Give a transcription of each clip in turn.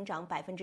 长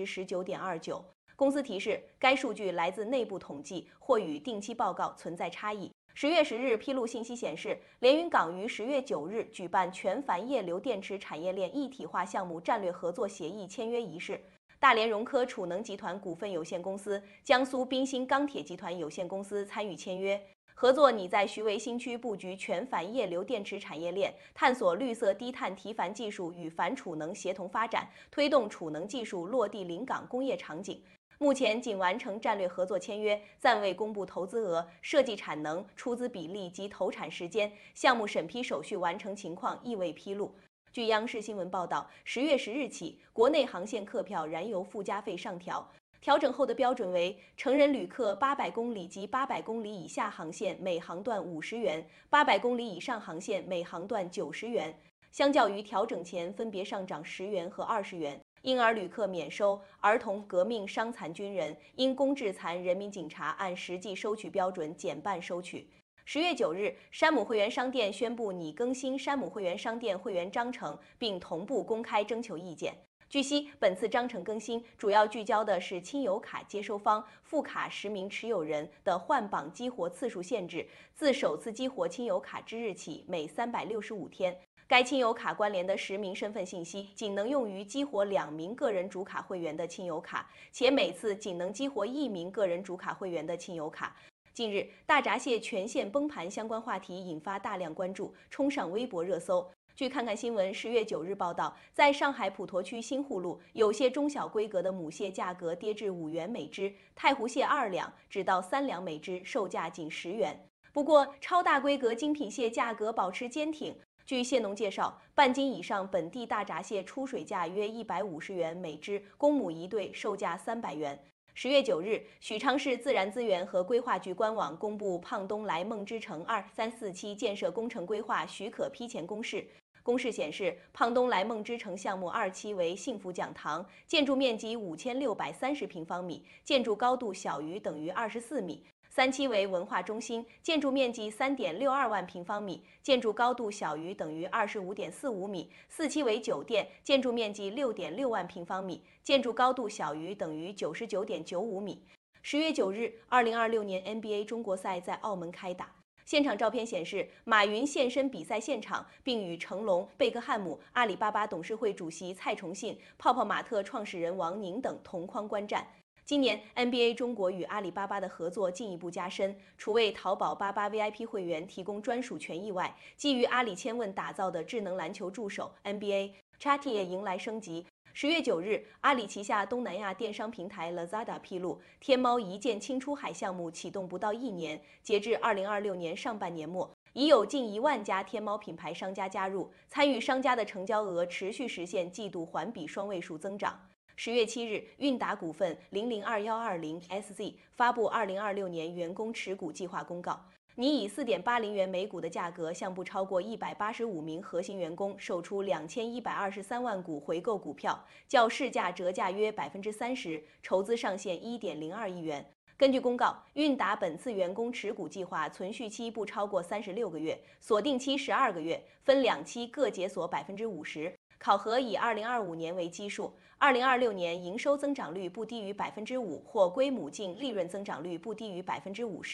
19.29%。公司提示，该数据来自内部统计，或与定期报告存在差异。10月10日披露信息显示，连云港于10月9日举办全钒液流电池产业链一体化项目战略合作协议签约仪式。大连融科储能集团股份有限公司、江苏滨鑫钢铁集团有限公司参与签约，合作拟在徐汇新区布局全钒液流电池产业链，探索绿色低碳提钒技术与钒储能协同发展，推动储能技术落地临港工业场景。目前仅完成战略合作签约，暂未公布投资额、设计产能、出资比例及投产时间，项目审批手续完成情况亦未披露。据央视新闻报道，10月10日起，国内航线客票燃油附加费上调，调整后的标准为成人旅客800公里及800公里以下航线每航段50元，800公里以上航线每航段90元，相较于调整前分别上涨10元和20元。婴儿旅客免收，儿童、革命、伤残军人、因公致残人民警察按实际收取标准减半收取。10月9日，山姆会员商店宣布拟更新山姆会员商店会员章程，并同步公开征求意见。据悉，本次章程更新主要聚焦的是亲友卡接收方副卡实名持有人的换绑激活次数限制，自首次激活亲友卡之日起每365天。该亲友卡关联的实名身份信息仅能用于激活2名个人主卡会员的亲友卡，且每次仅能激活1名个人主卡会员的亲友卡。近日，大闸蟹全线崩盘相关话题引发大量关注，冲上微博热搜。据看看新闻10月9日报道，在上海普陀区新沪路，有些中小规格的母蟹价格跌至5元每只，太湖蟹2两只到3两每只，售价仅10元。不过，超大规格精品蟹价格保持坚挺。据蟹农介绍，半斤以上本地大闸蟹出水价约150元每只，公母1对，售价300元。10月9日，许昌市自然资源和规划局官网公布胖东来梦之城2、3、4期建设工程规划许可批前公示。公示显示，胖东来梦之城项目2期为幸福讲堂，建筑面积5630平方米，建筑高度小于等于24米。3期为文化中心，建筑面积3.62万平方米，建筑高度小于等于25.45米。4期为酒店，建筑面积6.6万平方米，建筑高度小于等于99.95米。10月9日，2026年 NBA 中国赛在澳门开打。现场照片显示，马云现身比赛现场，并与成龙、贝克汉姆、阿里巴巴董事会主席蔡崇信、泡泡玛特创始人王宁等同框观战。今年 NBA 中国与阿里巴巴的合作进一步加深，除为淘宝88 VIP 会员提供专属权益外，基于阿里千问打造的智能篮球助手 NBA Chatty 也迎来升级。10月9日，阿里旗下东南亚电商平台 Lazada 披露，天猫一键轻出海项目启动不到1年，截至2026年上半年末，已有近1万家天猫品牌商家加入，参与商家的成交额持续实现季度环比双位数增长。10月7日，韵达股份002120SZ 发布2026年员工持股计划公告，拟以4.80元每股的价格向不超过185名核心员工售出2123万股回购股票，较市价折价约30%，筹资上限1.02亿元。根据公告，韵达本次员工持股计划存续期不超过36个月，锁定期12个月，分2期各解锁50%。考核以2025年为基数，2026年营收增长率不低于5%，或归母净利润增长率不低于50%。